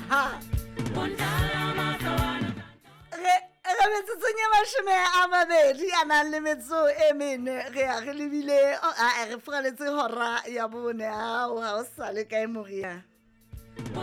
Re metsotsong mashome a mabedi a nang le metso e mene re lebile re foraletse hora ya bone ha o sa le kae moria